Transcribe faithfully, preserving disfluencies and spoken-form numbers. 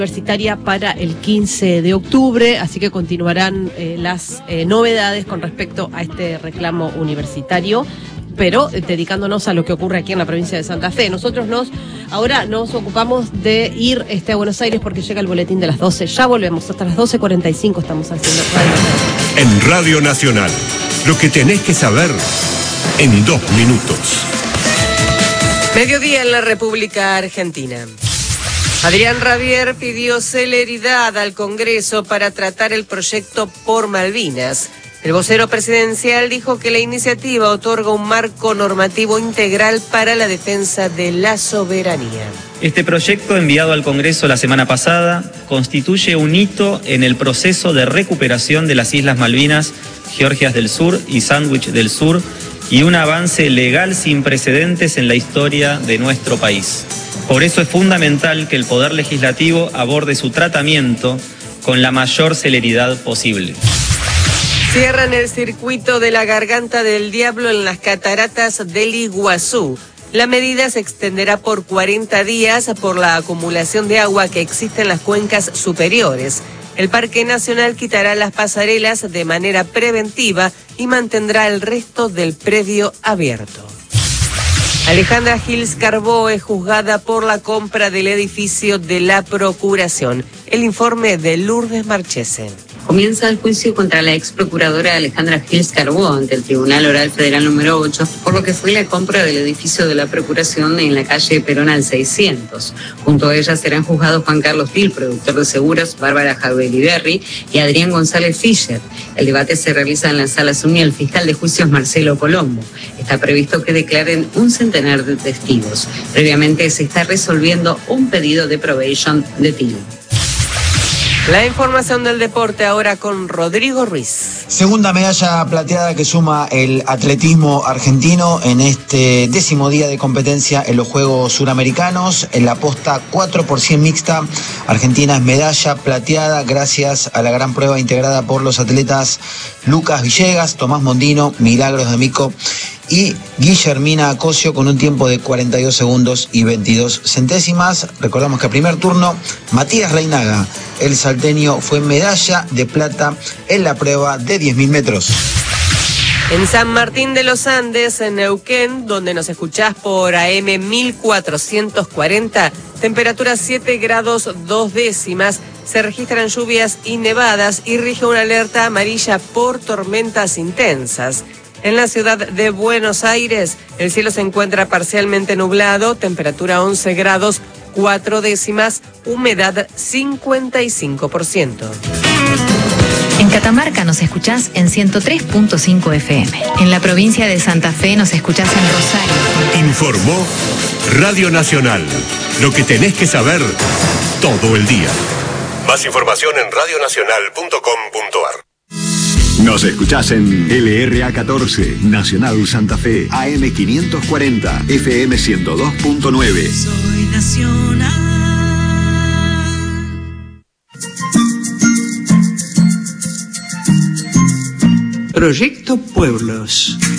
Universitaria para el quince de octubre, así que continuarán eh, las eh, novedades con respecto a este reclamo universitario, pero eh, dedicándonos a lo que ocurre aquí en la provincia de Santa Fe. Nosotros nos ahora nos ocupamos de ir este, a Buenos Aires porque llega el boletín de las doce. Ya volvemos, hasta las doce cuarenta y cinco estamos haciendo Radio Nacional. En Radio Nacional, lo que tenés que saber en dos minutos. Mediodía en la República Argentina. Adrián Rabier pidió celeridad al Congreso para tratar el proyecto por Malvinas. El vocero presidencial dijo que la iniciativa otorga un marco normativo integral para la defensa de la soberanía. Este proyecto, enviado al Congreso la semana pasada, constituye un hito en el proceso de recuperación de las Islas Malvinas, Georgias del Sur y Sándwich del Sur, y un avance legal sin precedentes en la historia de nuestro país. Por eso es fundamental que el Poder Legislativo aborde su tratamiento con la mayor celeridad posible. Cierran el circuito de la Garganta del Diablo en las cataratas del Iguazú. La medida se extenderá por cuarenta días por la acumulación de agua que existe en las cuencas superiores. El Parque Nacional quitará las pasarelas de manera preventiva y mantendrá el resto del predio abierto. Alejandra Gils Carbó es juzgada por la compra del edificio de la Procuración. El informe de Lourdes Marchese. Comienza el juicio contra la ex procuradora Alejandra Gils Carbó ante el Tribunal Oral Federal número ocho por lo que fue la compra del edificio de la Procuración en la calle Perón al seiscientos. Junto a ella serán juzgados Juan Carlos Gil, productor de seguros, Bárbara Jaubeli-Berry y Adrián González Fischer. El debate se realiza en la Sala Zuñi el fiscal de juicios Marcelo Colombo. Está previsto que declaren un centenar de testigos. Previamente se está resolviendo un pedido de probation de Tilo. La información del deporte ahora con Rodrigo Ruiz. Segunda medalla plateada que suma el atletismo argentino en este décimo día de competencia en los Juegos Suramericanos. En la posta cuatro por cien mixta, Argentina es medalla plateada gracias a la gran prueba integrada por los atletas Lucas Villegas, Tomás Mondino, Milagros de Mico y Guillermina Acosio con un tiempo de cuarenta y dos segundos y veintidós centésimas. Recordamos que el primer turno, Matías Reinaga, el salteño, fue medalla de plata en la prueba de diez mil metros. En San Martín de los Andes, en Neuquén, donde nos escuchás por A M mil cuatrocientos cuarenta, temperatura siete grados dos décimas, se registran lluvias y nevadas y rige una alerta amarilla por tormentas intensas. En la ciudad de Buenos Aires, el cielo se encuentra parcialmente nublado, temperatura once grados cuatro décimas, humedad cincuenta y cinco por ciento. En Catamarca nos escuchás en ciento tres punto cinco F M. En la provincia de Santa Fe nos escuchás en Rosario. Informó Radio Nacional. Lo que tenés que saber todo el día. Más información en radio nacional punto com punto a r. Nos escuchás en L R A catorce, Nacional Santa Fe, A M quinientos cuarenta, F M ciento dos punto nueve. Soy Nacional. Proyecto Pueblos.